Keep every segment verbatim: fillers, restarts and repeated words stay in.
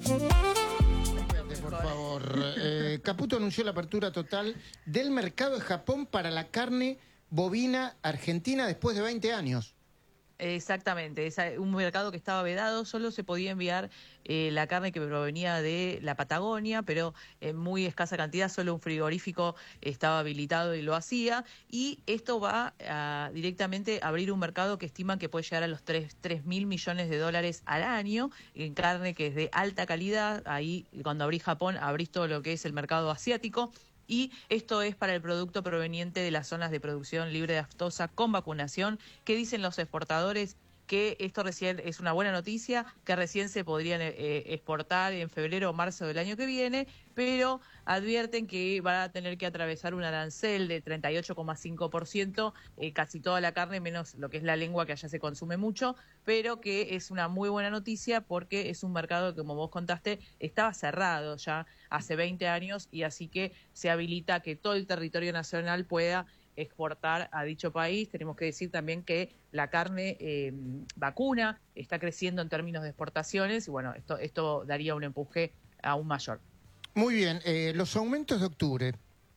Por favor, eh, Caputo anunció la apertura total del mercado de Japón para la carne bovina argentina después de veinte años. Exactamente, es un mercado que estaba vedado, solo se podía enviar eh, la carne que provenía de la Patagonia, pero en muy escasa cantidad, solo un frigorífico estaba habilitado y lo hacía, y esto va a directamente a abrir un mercado que estiman que puede llegar a los tres mil millones de dólares al año, en carne que es de alta calidad. Ahí cuando abrís Japón, abrís todo lo que es el mercado asiático. Y esto es para el producto proveniente de las zonas de producción libre de aftosa con vacunación. ¿Qué dicen los exportadores? Que esto recién es una buena noticia, que recién se podrían eh, exportar en febrero o marzo del año que viene, pero advierten que van a tener que atravesar un arancel de treinta y ocho coma cinco por ciento, eh, casi toda la carne, menos lo que es la lengua, que allá se consume mucho, pero que es una muy buena noticia porque es un mercado que, como vos contaste, estaba cerrado ya hace veinte años, y así que se habilita que todo el territorio nacional pueda exportar a dicho país. Tenemos que decir también que la carne eh, vacuna está creciendo en términos de exportaciones, y bueno, esto, esto daría un empuje aún mayor. Muy bien, eh, los aumentos de octubre.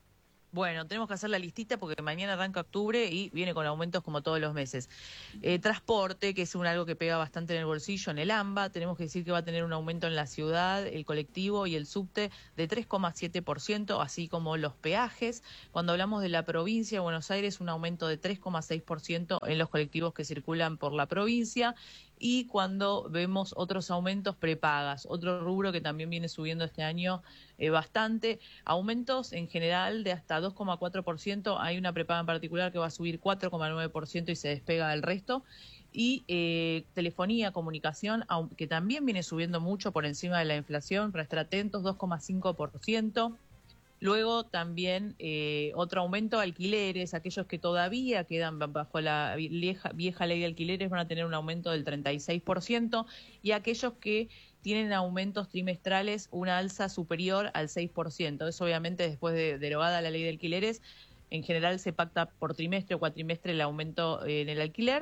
Bueno, tenemos que hacer la listita porque mañana arranca octubre y viene con aumentos como todos los meses. Eh, transporte, que es un algo que pega bastante en el bolsillo, en el AMBA, tenemos que decir que va a tener un aumento en la ciudad, el colectivo y el subte de tres coma siete por ciento, así como los peajes. Cuando hablamos de la provincia de Buenos Aires, un aumento de tres coma seis por ciento en los colectivos que circulan por la provincia. Y cuando vemos otros aumentos, prepagas, otro rubro que también viene subiendo este año eh, bastante, aumentos en general de hasta dos coma cuatro por ciento, hay una prepaga en particular que va a subir cuatro coma nueve por ciento y se despega del resto, y eh, telefonía, comunicación, que también viene subiendo mucho por encima de la inflación, para estar atentos, dos coma cinco por ciento. Luego también eh, otro aumento, alquileres, aquellos que todavía quedan bajo la vieja, vieja ley de alquileres van a tener un aumento del treinta y seis por ciento, y aquellos que tienen aumentos trimestrales una alza superior al seis por ciento. Eso obviamente después de derogada la ley de alquileres, en general se pacta por trimestre o cuatrimestre el aumento en el alquiler.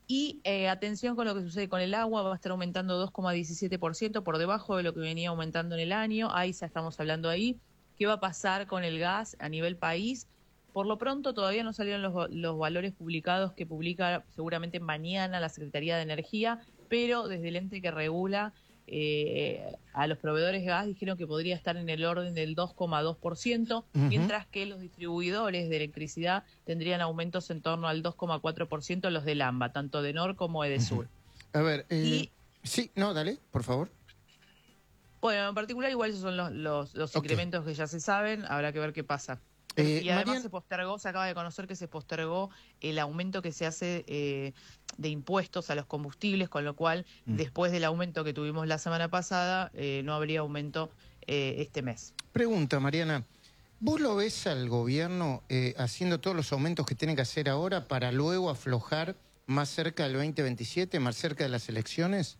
Y eh, atención con lo que sucede con el agua, va a estar aumentando dos coma diecisiete por ciento, por debajo de lo que venía aumentando en el año. Ahí ya estamos hablando ahí. ¿Qué va a pasar con el gas a nivel país? Por lo pronto todavía no salieron los, los valores publicados, que publica seguramente mañana la Secretaría de Energía, pero desde el ente que regula eh, a los proveedores de gas dijeron que podría estar en el orden del dos coma dos por ciento, uh-huh. mientras que los distribuidores de electricidad tendrían aumentos en torno al dos coma cuatro por ciento, los del AMBA, tanto de Nor como de Sur. Uh-huh. A ver, eh, y, sí, no, dale, por favor. Bueno, en particular igual esos son los, los, los okay. incrementos que ya se saben, habrá que ver qué pasa. Eh, y además Marian... se postergó, se acaba de conocer que se postergó el aumento que se hace eh, de impuestos a los combustibles, con lo cual mm. después del aumento que tuvimos la semana pasada, eh, no habría aumento eh, este mes. Pregunta, Mariana, ¿vos lo ves al gobierno eh, haciendo todos los aumentos que tiene que hacer ahora para luego aflojar más cerca del veinte veintisiete, más cerca de las elecciones?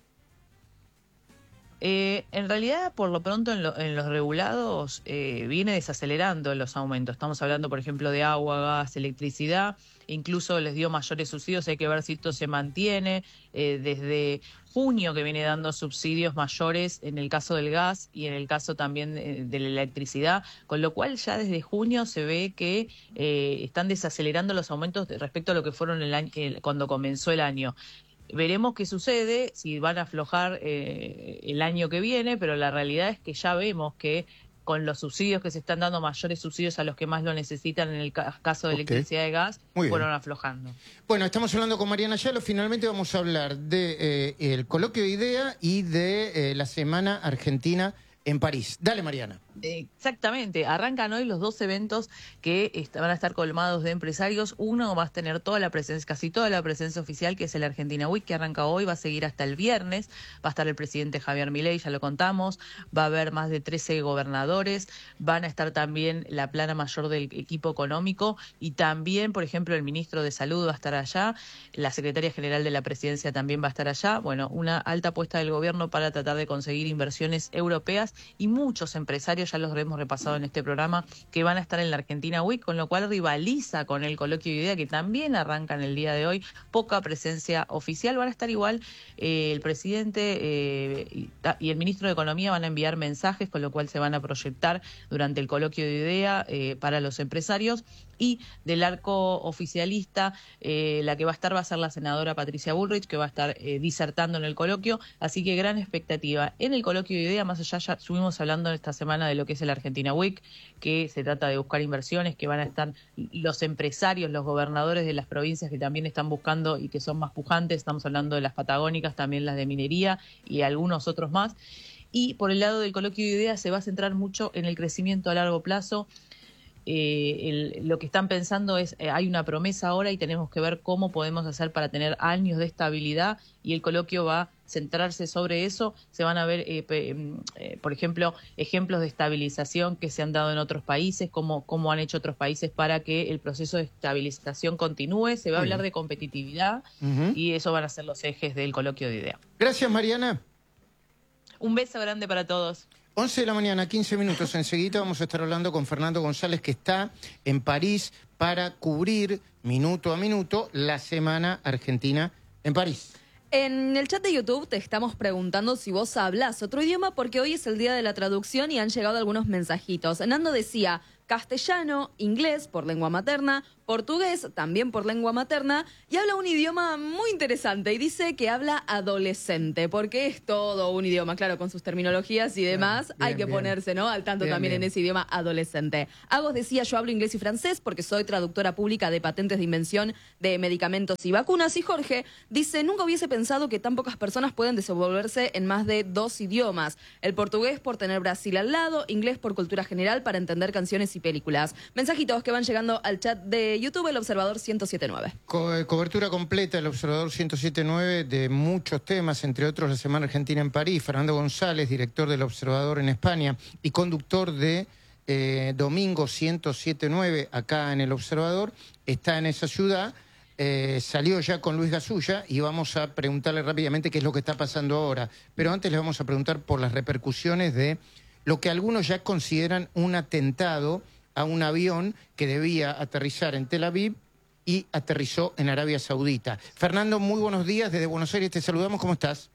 Eh, en realidad, por lo pronto, en, lo, en los regulados eh, viene desacelerando los aumentos. Estamos hablando, por ejemplo, de agua, gas, electricidad. Incluso les dio mayores subsidios. Hay que ver si esto se mantiene. Eh, desde junio que viene dando subsidios mayores en el caso del gas y en el caso también de, de la electricidad. Con lo cual, ya desde junio se ve que eh, están desacelerando los aumentos respecto a lo que fueron el año, el, cuando comenzó el año. Veremos qué sucede, si van a aflojar eh, el año que viene, pero la realidad es que ya vemos que con los subsidios que se están dando, mayores subsidios a los que más lo necesitan en el ca caso de okay. electricidad y gas, Muy fueron bien. aflojando. Bueno, estamos hablando con Mariana Yalo. Finalmente vamos a hablar de eh, el coloquio de IDEA y de eh, la Semana Argentina en París. Dale, Mariana. Exactamente, arrancan hoy los dos eventos que van a estar colmados de empresarios. Uno va a tener toda la presencia, casi toda la presencia oficial, que es el Argentina Week, que arranca hoy, va a seguir hasta el viernes. Va a estar el presidente Javier Milei, ya lo contamos, va a haber más de trece gobernadores, van a estar también la plana mayor del equipo económico y también, por ejemplo, el ministro de Salud va a estar allá, la secretaria general de la presidencia también va a estar allá. Bueno, una alta apuesta del gobierno para tratar de conseguir inversiones europeas y muchos empresarios, ya los hemos repasado en este programa, que van a estar en la Argentina Week, con lo cual rivaliza con el coloquio de idea que también arranca en el día de hoy. Poca presencia oficial, van a estar igual eh, el presidente eh, y, y el ministro de Economía van a enviar mensajes, con lo cual se van a proyectar durante el coloquio de idea eh, para los empresarios. Y del arco oficialista, eh, la que va a estar va a ser la senadora Patricia Bullrich, que va a estar eh, disertando en el coloquio, así que gran expectativa. En el coloquio de idea, más allá, ya estuvimos hablando esta semana de lo que es el Argentina Week, que se trata de buscar inversiones, que van a estar los empresarios, los gobernadores de las provincias que también están buscando y que son más pujantes, estamos hablando de las patagónicas, también las de minería y algunos otros más. Y por el lado del coloquio de idea se va a centrar mucho en el crecimiento a largo plazo. Eh, el, lo que están pensando es, eh, hay una promesa ahora y tenemos que ver cómo podemos hacer para tener años de estabilidad, y el coloquio va a centrarse sobre eso. Se van a ver, eh, eh, por ejemplo, ejemplos de estabilización que se han dado en otros países, cómo, cómo han hecho otros países para que el proceso de estabilización continúe. Se va a hablar de competitividad uh-huh. y eso van a ser los ejes del coloquio de idea. Gracias, Mariana. Un beso grande para todos. once de la mañana, quince minutos. Enseguida vamos a estar hablando con Fernando González, que está en París para cubrir minuto a minuto la Semana Argentina en París. En el chat de YouTube te estamos preguntando si vos hablás otro idioma, porque hoy es el día de la traducción y han llegado algunos mensajitos. Nando decía castellano, inglés por lengua materna, portugués también por lengua materna, y habla un idioma muy interesante y dice que habla adolescente, porque es todo un idioma, claro, con sus terminologías y demás. Bien, hay que bien. ponerse, ¿no?, al tanto bien, también bien. en ese idioma adolescente. Agos decía, yo hablo inglés y francés porque soy traductora pública de patentes de invención de medicamentos y vacunas. Y Jorge dice, nunca hubiese pensado que tan pocas personas pueden desenvolverse en más de dos idiomas. El portugués por tener Brasil al lado, inglés por cultura general para entender canciones y películas. Mensajitos que van llegando al chat de YouTube, El Observador ciento siete punto nueve. Co cobertura completa, El Observador ciento siete punto nueve, de muchos temas, entre otros la Semana Argentina en París. Fernando González, director del Observador en España y conductor de eh, Domingo ciento siete punto nueve acá en El Observador, está en esa ciudad. Eh, salió ya con Luis Gasulla y vamos a preguntarle rápidamente qué es lo que está pasando ahora. Pero antes le vamos a preguntar por las repercusiones de lo que algunos ya consideran un atentado a un avión que debía aterrizar en Tel Aviv y aterrizó en Arabia Saudita. Fernando, muy buenos días. Desde Buenos Aires te saludamos. ¿Cómo estás?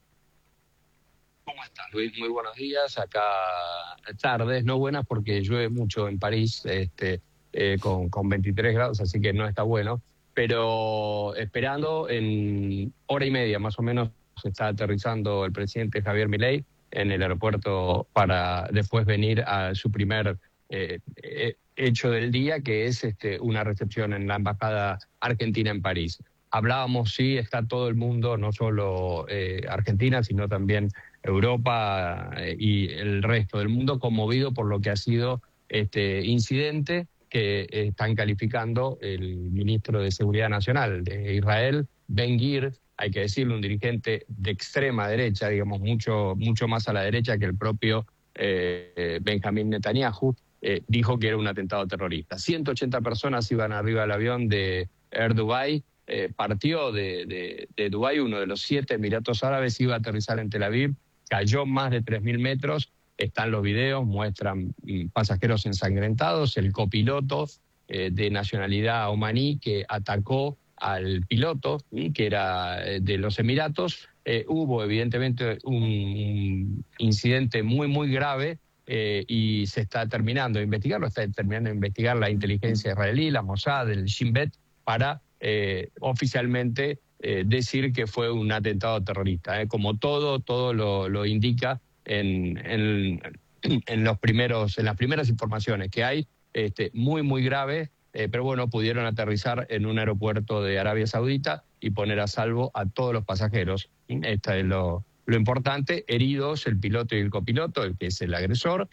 ¿Cómo estás, Luis? Muy buenos días. Acá tardes, no buenas porque llueve mucho en París, este, eh, con, con veintitrés grados, así que no está bueno. Pero esperando, en hora y media más o menos está aterrizando el presidente Javier Milei en el aeropuerto para después venir a su primer eh, eh, hecho del día, que es este, una recepción en la Embajada Argentina en París. Hablábamos, sí, está todo el mundo, no solo eh, Argentina, sino también Europa eh, y el resto del mundo, conmovido por lo que ha sido este incidente que están calificando el ministro de Seguridad Nacional de Israel, Ben-Gvir, hay que decirlo, un dirigente de extrema derecha, digamos, mucho, mucho más a la derecha que el propio eh, Benjamín Netanyahu, eh, dijo que era un atentado terrorista. ciento ochenta personas iban arriba del avión de Air Dubai, eh, partió de, de, de Dubái, uno de los siete Emiratos Árabes, iba a aterrizar en Tel Aviv, cayó más de tres mil metros, están los videos, muestran pasajeros ensangrentados, el copiloto eh, de nacionalidad omaní que atacó al piloto, que era de los Emiratos. Eh, hubo evidentemente un, un incidente muy, muy grave eh, y se está terminando de investigarlo, está terminando de investigar la inteligencia israelí, la Mossad, el Shin Bet, para eh, oficialmente eh, decir que fue un atentado terrorista. Eh. Como todo, todo lo, lo indica en, en, en, los primeros, en las primeras informaciones que hay, este, muy, muy grave. Eh, pero bueno, pudieron aterrizar en un aeropuerto de Arabia Saudita y poner a salvo a todos los pasajeros. Esta es lo, lo importante. Heridos el piloto y el copiloto, el que es el agresor,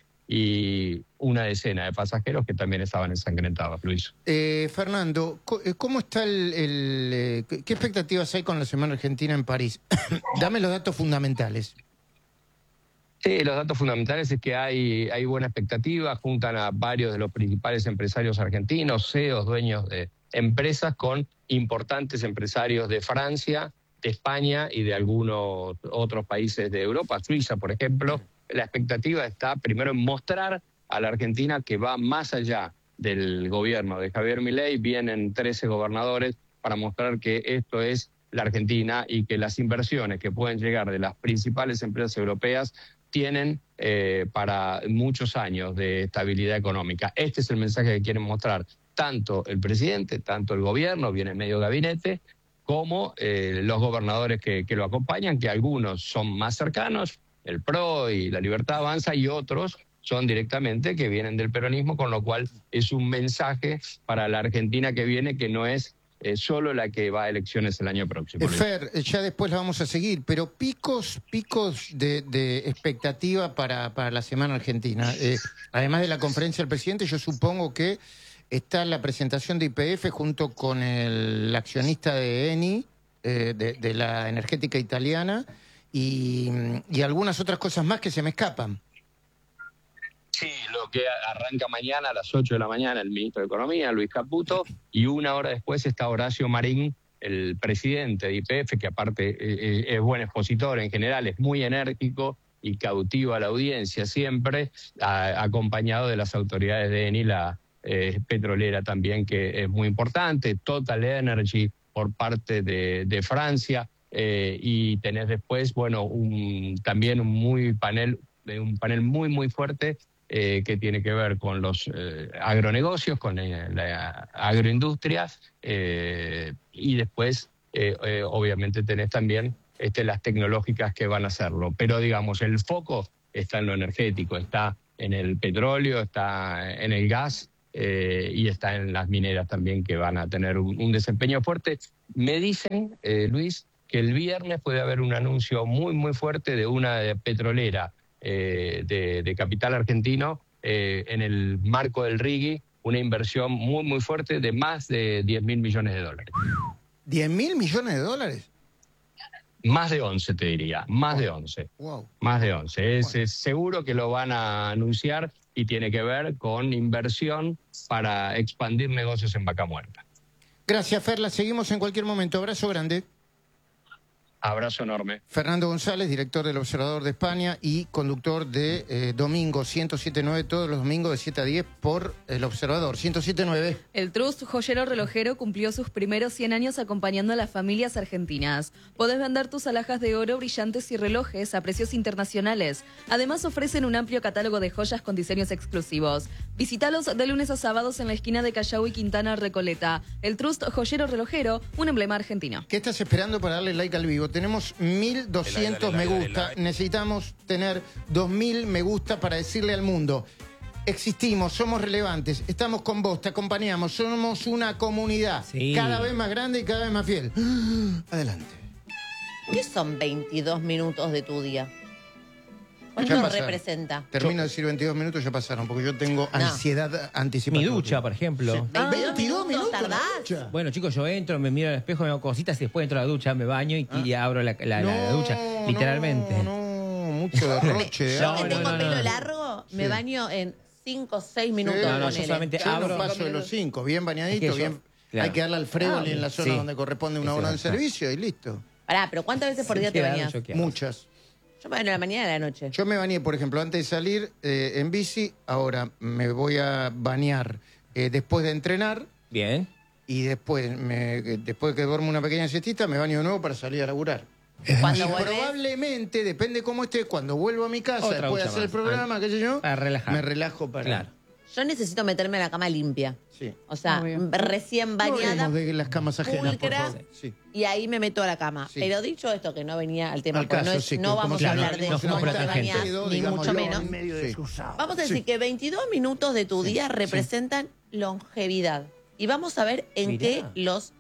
y una decena de pasajeros que también estaban ensangrentados, Luis. Eh, Fernando, ¿cómo está el, el... ¿Qué expectativas hay con la Semana Argentina en París? Dame los datos fundamentales. Sí, los datos fundamentales es que hay, hay buena expectativa, juntan a varios de los principales empresarios argentinos, C E Os, dueños de empresas, con importantes empresarios de Francia, de España y de algunos otros países de Europa, Suiza, por ejemplo, la expectativa está primero en mostrar a la Argentina que va más allá del gobierno de Javier Milei. Vienen trece gobernadores para mostrar que esto es la Argentina y que las inversiones que pueden llegar de las principales empresas europeas tienen eh, para muchos años de estabilidad económica. Este es el mensaje que quieren mostrar tanto el presidente, tanto el gobierno, viene medio gabinete, como eh, los gobernadores que, que lo acompañan, que algunos son más cercanos, el P R O y la Libertad Avanza, y otros son directamente que vienen del peronismo, con lo cual es un mensaje para la Argentina que viene, que no es eh, solo la que va a elecciones el año próximo. Eh, Fer, ya después la vamos a seguir, pero picos picos de, de expectativa para, para la Semana Argentina. Eh, además de la conferencia del presidente, yo supongo que está la presentación de Y P F junto con el accionista de Eni, eh, de, de la energética italiana, y, y algunas otras cosas más que se me escapan. Sí, lo que arranca mañana a las ocho de la mañana el ministro de Economía, Luis Caputo, y una hora después está Horacio Marín, el presidente de Y P F, que aparte eh, es buen expositor en general, es muy enérgico y cautiva a la audiencia siempre, a, acompañado de las autoridades de Eni, la eh, petrolera también, que es muy importante, Total Energy por parte de, de Francia, eh, y tenés después, bueno, un, también un muy panel, un panel muy, muy fuerte, Eh, que tiene que ver con los eh, agronegocios, con eh, la agroindustria, eh, y después, eh, eh, obviamente, tenés también este, las tecnológicas que van a hacerlo. Pero, digamos, el foco está en lo energético, está en el petróleo, está en el gas eh, y está en las mineras también, que van a tener un, un desempeño fuerte. Me dicen, eh, Luis, que el viernes puede haber un anuncio muy, muy fuerte de una petrolera Eh, de, de capital argentino eh, en el marco del RIGI, una inversión muy muy fuerte de más de diez mil millones de dólares. ¿diez mil millones de dólares? Más de once, te diría, más wow. de once. Wow. Más de once. Es, wow. es seguro que lo van a anunciar y tiene que ver con inversión para expandir negocios en Vaca Muerta. Gracias, Fer, la seguimos en cualquier momento. Abrazo grande. Abrazo enorme. Fernando González, director del Observador de España y conductor de eh, Domingo ciento siete punto nueve, todos los domingos de siete a diez por El Observador. ciento siete punto nueve. El Trust Joyero Relojero cumplió sus primeros cien años acompañando a las familias argentinas. Podés vender tus alhajas de oro, brillantes y relojes a precios internacionales. Además, ofrecen un amplio catálogo de joyas con diseños exclusivos. Visítalos de lunes a sábados en la esquina de Callao y Quintana Recoleta. El Trust Joyero Relojero, un emblema argentino. ¿Qué estás esperando para darle like al vivo? Tenemos mil doscientos me gusta. Necesitamos tener dos mil me gusta para decirle al mundo: existimos, somos relevantes, estamos con vos, te acompañamos, somos una comunidad sí. cada vez más grande y cada vez más fiel. Adelante. ¿Qué son veintidós minutos de tu día? ¿Cuánto representa? Termino de decir veintidós minutos, ya pasaron, porque yo tengo no. ansiedad anticipatoria. Mi ducha, por ejemplo. Ah, ¿veintidós minutos tardás? Bueno, chicos, yo entro, me miro al espejo, me hago cositas y después entro a la ducha, me baño y, ah. y abro la, la, no, la ducha, literalmente. No, no, mucho derroche. Yo que no, tengo no, no, pelo no. largo, sí. me baño en cinco o seis minutos. Sí. No, no, yo solamente yo abro. No paso de los cinco, bien bañadito, es que bien. Yo, claro. Hay que darle al Frédol ah, en la zona sí. donde corresponde una hora de servicio y listo. Pará, pero ¿cuántas veces por sí, día te bañas? Muchas. Yo me baño en la mañana y en la noche. Yo me bañé, por ejemplo, antes de salir eh, en bici. Ahora me voy a bañar eh, después de entrenar. Bien. Y después, me, después que duermo una pequeña siestita, me baño de nuevo para salir a laburar. Cuando y vuelves... probablemente, depende cómo esté, cuando vuelvo a mi casa, Otra después de hacer el programa, ah, qué sé yo, para relajar. me relajo para... Claro. Yo necesito meterme a la cama limpia. Sí. O sea, recién bañada. No de las camas ajenas, pulcra, por favor. Sí. Y ahí me meto a la cama. Sí. Pero dicho esto, que no venía al tema, al porque caso, no, es, sí, no vamos a hablar no, de no, eso, no, no te bañás, ni mucho menos. Sí. Vamos a decir sí. que veintidós minutos de tu día sí. representan sí. longevidad. Y vamos a ver en Mirá. qué los,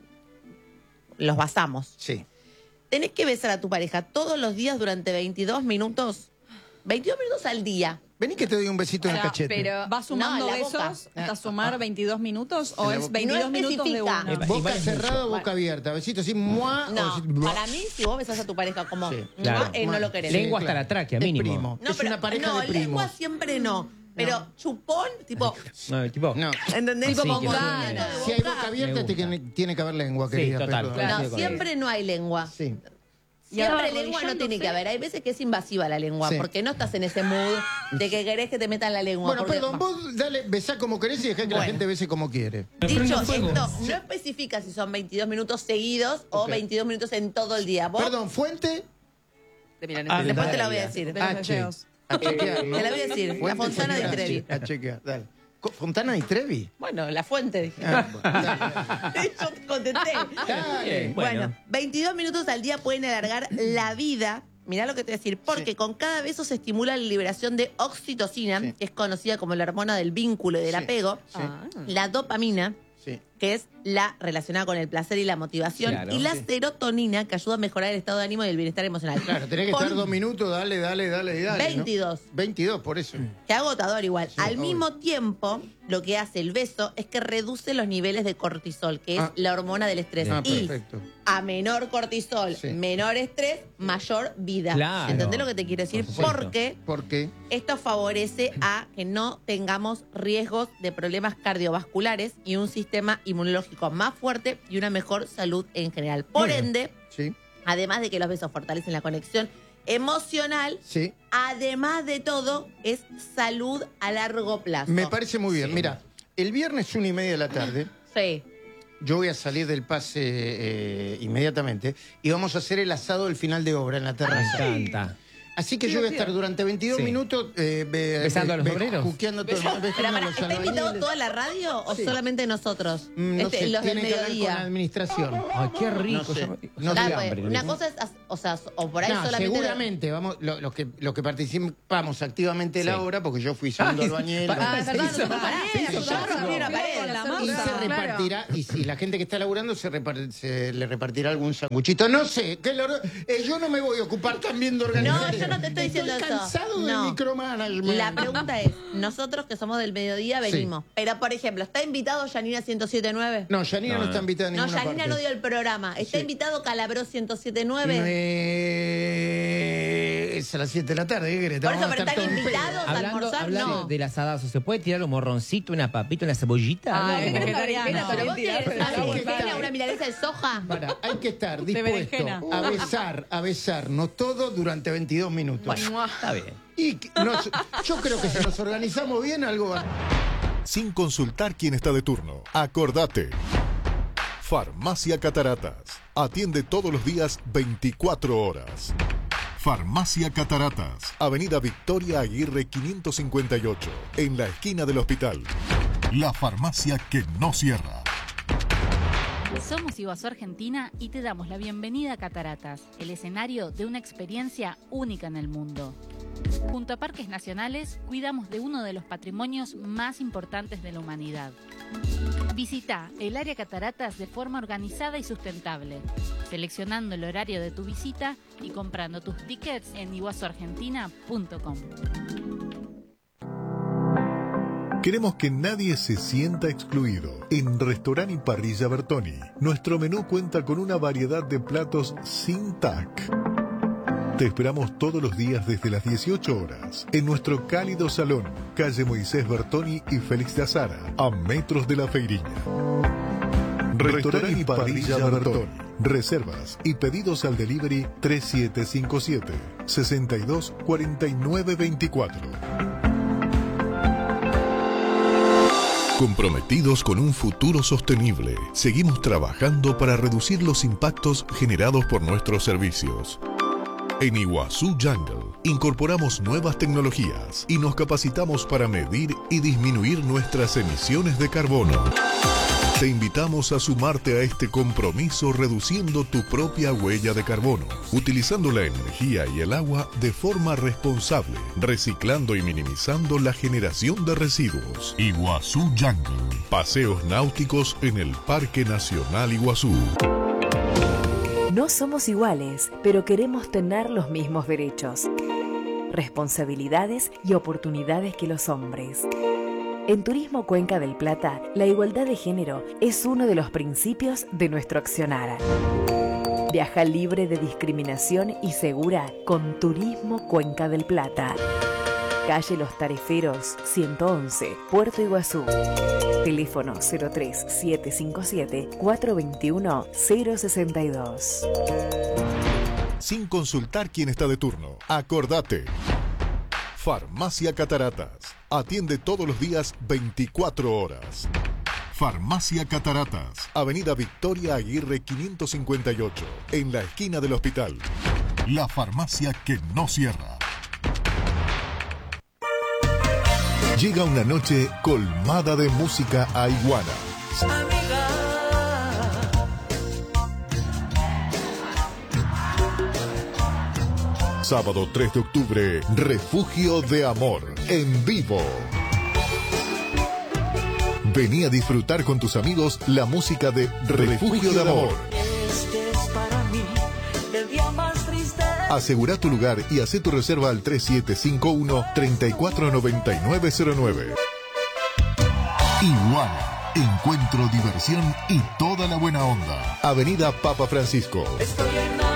los basamos. Sí. Tenés que besar a tu pareja todos los días durante veintidós minutos. veintidós minutos al día. Vení que te doy un besito en el cachete. Pero ¿vas sumando no, besos hasta sumar ah. veintidós minutos o es veintidós no minutos de uno? Boca cerrada o boca abierta. Besito así, muah. No, o para mí, si vos besás a tu pareja como sí. claro. eh, no lo querés. Lengua sí, hasta claro. la tráquea, mínimo. Es primo. No, es pero, una pareja no, de primos. lengua siempre no. Pero no. chupón, tipo... No, tipo... No. ¿Entendés? Tipo Sí, como ganas. Si hay boca abierta, te, tiene que haber lengua, sí, querida. total. Pero, Claro. No, siempre no hay lengua. Sí. Siempre lengua no tiene que haber. Hay veces que es invasiva la lengua, Sí. porque no estás en ese mood de que querés que te metan la lengua. Bueno, porque- perdón, vos dale, besá como querés y dejá que la Bueno. gente bese como quiere. Dicho esto, no especifica si son veintidós minutos seguidos o Ok. veintidós minutos en todo el día. ¿Vos? Perdón, fuente. Ah, Después te la dale. voy a decir. De los H. deseos. A chequear, ¿no? Te la voy a decir. La Fuente, Fontana di chequear, Trevi. A chequear, dale. Co- ¿Fontana di Trevi? Bueno, la fuente, dije. Ah, bueno, dale. Yo te contesté. Dale. Bueno, Bueno. veintidós minutos al día pueden alargar la vida. Mirá lo que te voy a decir, porque Sí. con cada beso se estimula la liberación de oxitocina, Sí. que es conocida como la hormona del vínculo y del Sí. apego, Sí. la dopamina, Sí. que es la relacionada con el placer y la motivación, Claro. y la Sí. serotonina, que ayuda a mejorar el estado de ánimo y el bienestar emocional. Claro, tenés que Con- estar dos minutos, dale, dale, dale, dale. ¿no? veintidós. veintidós, por eso. Qué agotador igual. Sí, Al obvio. mismo tiempo, lo que hace el beso es que reduce los niveles de cortisol, que es Ah. la hormona del estrés. Ah, y perfecto. a menor cortisol, Sí. menor estrés, mayor vida. Claro. ¿Entendés lo que te quiero decir? Por supuesto. Porque ¿Por qué? esto favorece a que no tengamos riesgos de problemas cardiovasculares y un sistema inmunológico más fuerte y una mejor salud en general. Por Muy bien. ende, Sí, además de que los besos fortalecen la conexión emocional, sí. además de todo, es salud a largo plazo. Me parece muy bien. Mira, el viernes una y media de la tarde, Sí. yo voy a salir del pase eh, inmediatamente y vamos a hacer el asado del final de obra en la Me terraza. encanta. Así que yo voy a estar durante veintidós Sí. minutos eh, be- ¿Besando be- a los be- obreros? Juqueando todo el mundo, Pero besando a pará, los ¿está invitado albañiles. toda la radio o Sí. solamente nosotros? Mm, No Este, sé, los del tiene que hablar con la mediodía. administración. Ay, qué rico. No sé. Yo- No yo sé. tengo Claro, pues, hambre, una ¿no? cosa es, as- o sea, o por ahí No, solamente... seguramente, vamos, lo- los que, los que participamos activamente de Sí. la obra, porque yo fui segundo Ay, albañil. pará, lo- Ah, perdón, hizo- no te pará. se hizo Eso, ya, rompí una no. pared con la Y masa. se Claro. repartirá, y si la gente que está laburando se, repar- se le repartirá algún sanguchito. No sé, que lo- eh, yo no me voy a ocupar también de organizar. No, yo no te estoy diciendo Estoy eso. cansado No. del micromanagement. La pregunta es, nosotros que somos del mediodía Sí. venimos, pero por ejemplo, ¿está invitado Yanina ciento siete punto nueve? No, Yanina no, No, está no. invitada a No, ninguna Yanina parte. no dio el programa. ¿Está Sí. invitado Calabró ciento siete punto nueve? Eh, es a las siete de la tarde, ¿qué querés? Por Vamos eso, a pero estar están todos en pedo. invitados a Hablando, almorzar, hablando no. del asadazo, ¿se puede tirar un morroncito, una papita, una cebollita? Ah, Algo es como- vegetariano. Pero vos querés Mentira, una pero berenjena, bueno. una milanesa de soja. Para, hay que estar De dispuesto berenjena. a besar, a besarnos todos durante veintidós minutos. Está bien. Y que nos- yo creo que si nos organizamos bien, algo va. Sin consultar quién está de turno. Acordate. Farmacia Cataratas. Atiende todos los días veinticuatro horas. Farmacia Cataratas. Avenida Victoria Aguirre quinientos cincuenta y ocho. En la esquina del hospital. La farmacia que no cierra. Somos Iguazú Argentina y te damos la bienvenida a Cataratas, el escenario de una experiencia única en el mundo. Junto a Parques Nacionales, cuidamos de uno de los patrimonios más importantes de la humanidad. Visita el área Cataratas de forma organizada y sustentable, seleccionando el horario de tu visita y comprando tus tickets en iguazu argentina punto com. Queremos que nadie se sienta excluido. En Restaurant y Parrilla Bertoni, nuestro menú cuenta con una variedad de platos sin tac. Te esperamos todos los días desde las dieciocho horas en nuestro cálido salón, calle Moisés Bertoni y Félix de Azara, a metros de la Feiriña. Restaurant y Parrilla Bertoni. Reservas y pedidos al delivery tres siete cinco siete, seis dos cuatro nueve dos cuatro. Comprometidos con un futuro sostenible, seguimos trabajando para reducir los impactos generados por nuestros servicios. En Iguazú Jungle incorporamos nuevas tecnologías y nos capacitamos para medir y disminuir nuestras emisiones de carbono. Te invitamos a sumarte a este compromiso reduciendo tu propia huella de carbono, utilizando la energía y el agua de forma responsable, reciclando y minimizando la generación de residuos. Iguazú Jungle. Paseos náuticos en el Parque Nacional Iguazú. No somos iguales, pero queremos tener los mismos derechos, responsabilidades y oportunidades que los hombres. En Turismo Cuenca del Plata, la igualdad de género es uno de los principios de nuestro accionar. Viaja libre de discriminación y segura con Turismo Cuenca del Plata. Calle Los Tareferos, ciento once, Puerto Iguazú. Teléfono cero tres siete cinco siete, cuatro dos uno, cero seis dos. sin consultar quién está de turno. Acordate. Farmacia Cataratas. Atiende todos los días veinticuatro horas. Farmacia Cataratas. Avenida Victoria Aguirre quinientos cincuenta y ocho. En la esquina del hospital. La farmacia que no cierra. Llega una noche colmada de música a Iguana. Sábado tres de octubre, Refugio de Amor, en vivo. Vení a disfrutar con tus amigos la música de Refugio de Amor. Este es para mí el día más triste. Asegura tu lugar y haz tu reserva al tres siete cinco uno, tres cuatro nueve nueve cero nueve. Iguana, encuentro, diversión y toda la buena onda. Avenida Papa Francisco. Estoy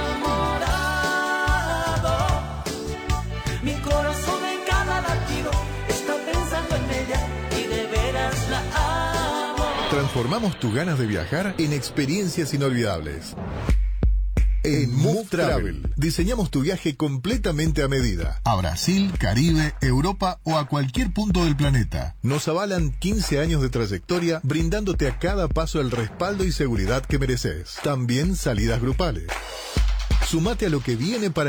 enamorado. Mi corazón en cada latido está pensando en ella y de veras la amo. Transformamos tus ganas de viajar en experiencias inolvidables. En Move Travel, diseñamos tu viaje completamente a medida. A Brasil, Caribe, Europa o a cualquier punto del planeta. Nos avalan quince años de trayectoria, brindándote a cada paso el respaldo y seguridad que mereces. También salidas grupales. Sumate a lo que viene para